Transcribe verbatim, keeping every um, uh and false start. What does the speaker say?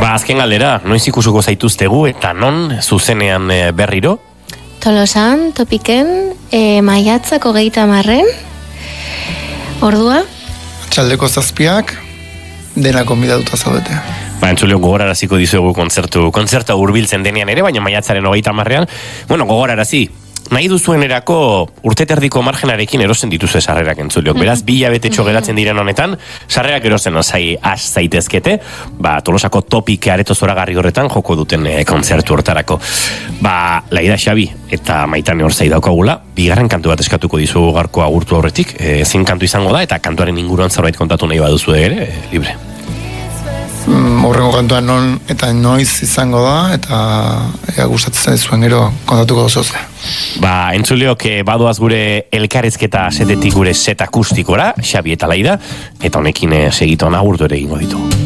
Ba, azken galdera, noiz ikusuko zaituztegu eta non zuzenean e, berriro? Tolosan, Topiken, e, maiatzako geita marren, ordua? Txaldeko zazpiak, dena konbidatuta zaudete. Ba, entzuleo gogoraraziko dizuegu kontzertu, kontzertu hurbiltzen denean ere, baina maiatzaren hogeita marrean, bueno, gogorarazi, nahi duzuen erako urteterdiko margenarekin erosen dituzue sarrerak entzuleok. Beraz, bila betetxo geratzen diren honetan, sarrerak erosen osai az zaitezkete, ba, Tolosako Topik areto zoragarri horretan joko duten e, kontzertu hortarako. Ba, Laida Xabi eta Maitane hor zai daukagula, bigarren kantu bat eskatuko dizugu garko agurtu horretik, e, ezin kantu izango da, eta kantuaren inguruan zerbait kontatu nahi baduzu ere, e, libre. Horrengo kantua non eta noiz izango da, eta ea gustatzen zuen gero kontatuko dozoze. Ba, entzuleok badoaz gure elkarrezketa setetik gure set akustikora, Xabi eta Laida, eta honekin segitu agurtu ere egingo ditu.